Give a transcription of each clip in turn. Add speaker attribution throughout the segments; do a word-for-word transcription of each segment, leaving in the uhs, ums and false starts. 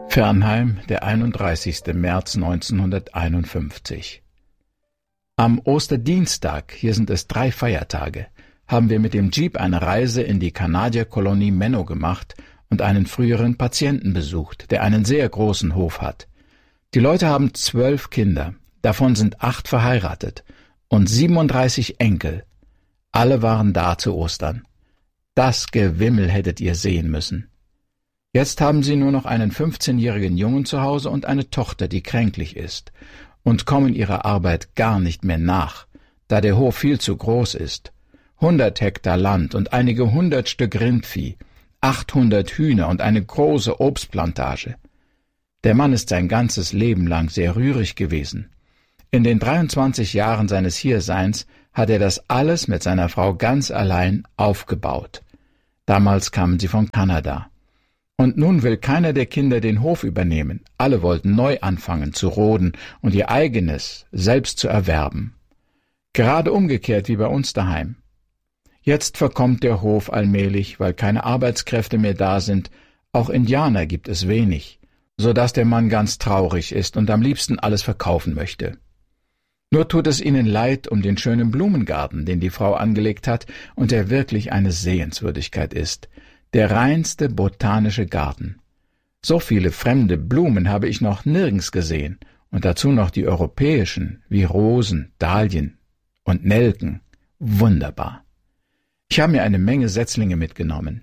Speaker 1: Fernheim, der einunddreißigsten März neunzehnhunderteinundfünfzig. Am Osterdienstag, hier sind es drei Feiertage, haben wir mit dem Jeep eine Reise in die Kanadierkolonie Menno gemacht und einen früheren Patienten besucht, der einen sehr großen Hof hat. Die Leute haben zwölf Kinder, davon sind acht verheiratet und siebenunddreißig Enkel. Alle waren da zu Ostern. Das Gewimmel hättet ihr sehen müssen. Jetzt haben sie nur noch einen fünfzehnjährigen Jungen zu Hause und eine Tochter, die kränklich ist, und kommen ihrer Arbeit gar nicht mehr nach, da der Hof viel zu groß ist. Hundert Hektar Land und einige hundert Stück Rindvieh, achthundert Hühner und eine große Obstplantage. Der Mann ist sein ganzes Leben lang sehr rührig gewesen. In den dreiundzwanzig Jahren seines Hierseins hat er das alles mit seiner Frau ganz allein aufgebaut. Damals kamen sie von Kanada. Und nun will keiner der Kinder den Hof übernehmen. Alle wollten neu anfangen zu roden und ihr eigenes selbst zu erwerben. Gerade umgekehrt wie bei uns daheim. Jetzt verkommt der Hof allmählich, weil keine Arbeitskräfte mehr da sind. Auch Indianer gibt es wenig, so dass der Mann ganz traurig ist und am liebsten alles verkaufen möchte. Nur tut es ihnen leid um den schönen Blumengarten, den die Frau angelegt hat und der wirklich eine Sehenswürdigkeit ist. Der reinste botanische Garten. So viele fremde Blumen habe ich noch nirgends gesehen, und dazu noch die europäischen, wie Rosen, Dahlien und Nelken. Wunderbar. Ich habe mir eine Menge Setzlinge mitgenommen.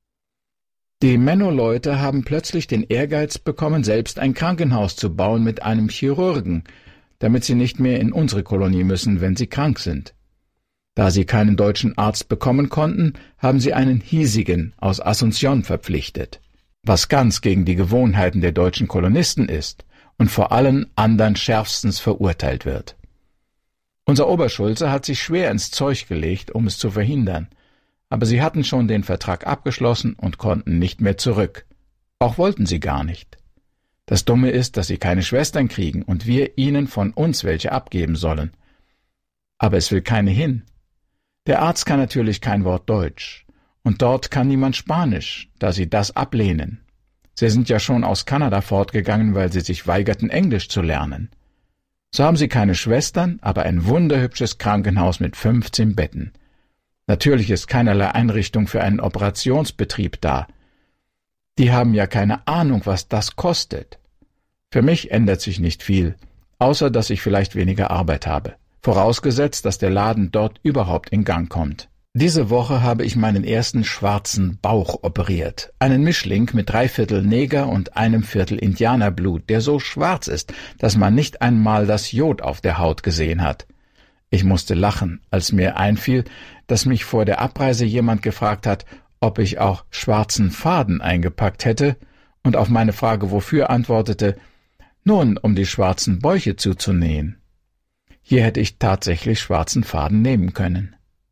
Speaker 1: Die Menno-Leute haben plötzlich den Ehrgeiz bekommen, selbst ein Krankenhaus zu bauen mit einem Chirurgen, damit sie nicht mehr in unsere Kolonie müssen, wenn sie krank sind. Da sie keinen deutschen Arzt bekommen konnten, haben sie einen hiesigen aus Asunción verpflichtet, was ganz gegen die Gewohnheiten der deutschen Kolonisten ist und vor allen anderen schärfstens verurteilt wird. Unser Oberschulze hat sich schwer ins Zeug gelegt, um es zu verhindern, aber sie hatten schon den Vertrag abgeschlossen und konnten nicht mehr zurück. Auch wollten sie gar nicht. Das Dumme ist, dass sie keine Schwestern kriegen und wir ihnen von uns welche abgeben sollen. Aber es will keine hin. Der Arzt kann natürlich kein Wort Deutsch, und dort kann niemand Spanisch, da sie das ablehnen. Sie sind ja schon aus Kanada fortgegangen, weil sie sich weigerten, Englisch zu lernen. So haben sie keine Schwestern, aber ein wunderhübsches Krankenhaus mit fünfzehn Betten. Natürlich ist keinerlei Einrichtung für einen Operationsbetrieb da. Die haben ja keine Ahnung, was das kostet. Für mich ändert sich nicht viel, außer dass ich vielleicht weniger Arbeit habe. Vorausgesetzt, dass der Laden dort überhaupt in Gang kommt. Diese Woche habe ich meinen ersten schwarzen Bauch operiert. Einen Mischling mit drei Viertel Neger und einem Viertel Indianerblut, der so schwarz ist, dass man nicht einmal das Jod auf der Haut gesehen hat. Ich musste lachen, als mir einfiel, dass mich vor der Abreise jemand gefragt hat, ob ich auch schwarzen Faden eingepackt hätte, und auf meine Frage wofür antwortete, nun, um die schwarzen Bäuche zuzunähen. Hier hätte ich tatsächlich schwarzen Faden nehmen können.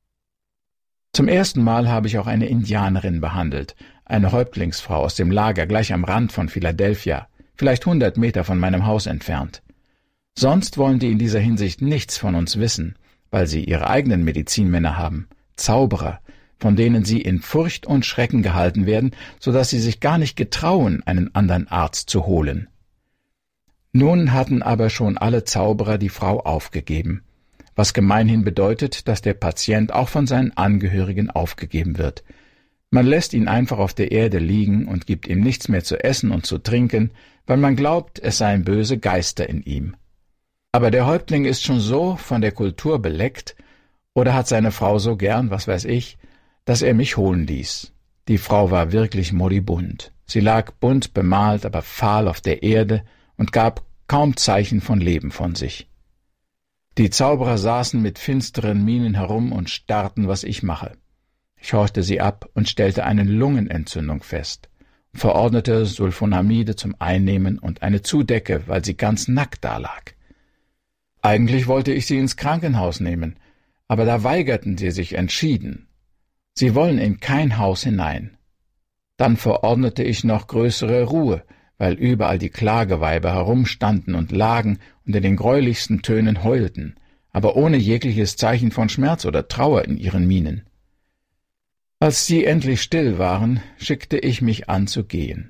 Speaker 1: Zum ersten Mal habe ich auch eine Indianerin behandelt, eine Häuptlingsfrau aus dem Lager gleich am Rand von Philadelphia, vielleicht hundert Meter von meinem Haus entfernt. Sonst wollen die in dieser Hinsicht nichts von uns wissen, weil sie ihre eigenen Medizinmänner haben, Zauberer, von denen sie in Furcht und Schrecken gehalten werden, so dass sie sich gar nicht getrauen, einen anderen Arzt zu holen. Nun hatten aber schon alle Zauberer die Frau aufgegeben, was gemeinhin bedeutet, dass der Patient auch von seinen Angehörigen aufgegeben wird. Man lässt ihn einfach auf der Erde liegen und gibt ihm nichts mehr zu essen und zu trinken, weil man glaubt, es seien böse Geister in ihm. Aber der Häuptling ist schon so von der Kultur beleckt oder hat seine Frau so gern, was weiß ich, dass er mich holen ließ. Die Frau war wirklich moribund. Sie lag bunt bemalt, aber fahl auf der Erde und gab kaum Zeichen von Leben von sich. Die Zauberer saßen mit finsteren Mienen herum und starrten, was ich mache. Ich horchte sie ab und stellte eine Lungenentzündung fest, verordnete Sulfonamide zum Einnehmen und eine Zudecke, weil sie ganz nackt dalag. Eigentlich wollte ich sie ins Krankenhaus nehmen, aber da weigerten sie sich entschieden. Sie wollen in kein Haus hinein. Dann verordnete ich noch größere Ruhe, weil überall die Klageweiber herumstanden und lagen und in den greulichsten Tönen heulten, aber ohne jegliches Zeichen von Schmerz oder Trauer in ihren Mienen. Als sie endlich still waren, schickte ich mich an zu gehen.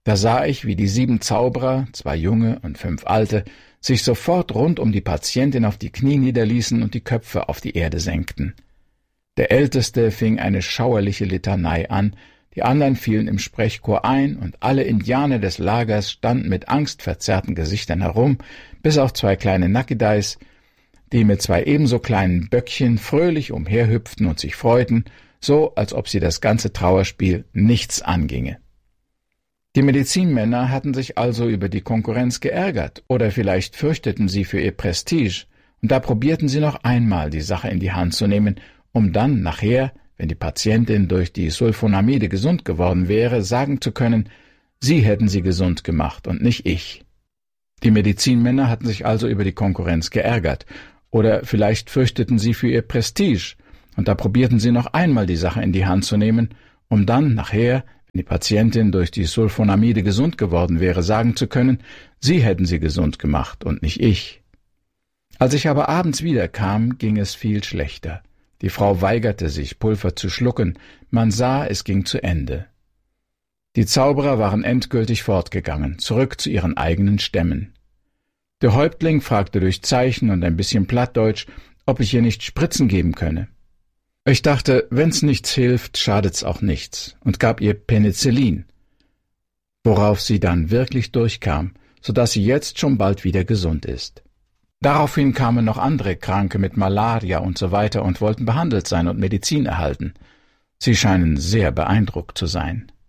Speaker 1: Da sah ich, wie die sieben Zauberer, zwei junge und fünf alte, sich sofort rund um die Patientin auf die Knie niederließen und die Köpfe auf die Erde senkten. Der Älteste fing eine schauerliche Litanei an, die anderen fielen im Sprechchor ein, und alle Indianer des Lagers standen mit angstverzerrten Gesichtern herum, bis auf zwei kleine Nakidais, die mit zwei ebenso kleinen Böckchen fröhlich umherhüpften und sich freuten, so als ob sie das ganze Trauerspiel nichts anginge. Die Medizinmänner hatten sich also über die Konkurrenz geärgert, oder vielleicht fürchteten sie für ihr Prestige, und da probierten sie noch einmal die Sache in die Hand zu nehmen, um dann nachher, wenn die Patientin durch die Sulfonamide gesund geworden wäre, sagen zu können, sie hätten sie gesund gemacht und nicht ich. Die Medizinmänner hatten sich also über die Konkurrenz geärgert, oder vielleicht fürchteten sie für ihr Prestige, und da probierten sie noch einmal die Sache in die Hand zu nehmen, um dann nachher, wenn die Patientin durch die Sulfonamide gesund geworden wäre, sagen zu können, sie hätten sie gesund gemacht und nicht ich. Als ich aber abends wiederkam, ging es viel schlechter. Die Frau weigerte sich, Pulver zu schlucken, man sah, es ging zu Ende. Die Zauberer waren endgültig fortgegangen, zurück zu ihren eigenen Stämmen. Der Häuptling fragte durch Zeichen und ein bisschen Plattdeutsch, ob ich ihr nicht Spritzen geben könne. Ich dachte, wenn's nichts hilft, schadet's auch nichts, und gab ihr Penicillin, worauf sie dann wirklich durchkam, so dass sie jetzt schon bald wieder gesund ist. Daraufhin kamen noch andere Kranke mit Malaria und so weiter und wollten behandelt sein und Medizin erhalten. Sie scheinen sehr beeindruckt zu sein.